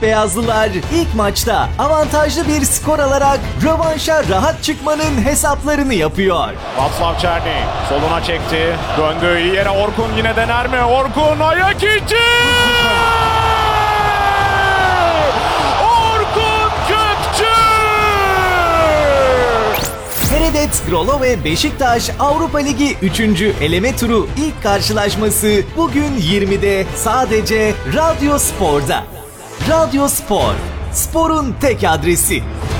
Siyah beyazlılar ilk maçta avantajlı bir skor alarak rövanşa rahat çıkmanın hesaplarını yapıyor. Václav Černý soluna çekti. Döndü iyi yere, Orkun yine dener mi? Orkun ayak içi! Orkun Kökçü! Feredet Grolo ve Beşiktaş Avrupa Ligi 3. eleme turu ilk karşılaşması bugün 20'de sadece Radyo Spor'da. Radyo Spor, sporun tek adresi.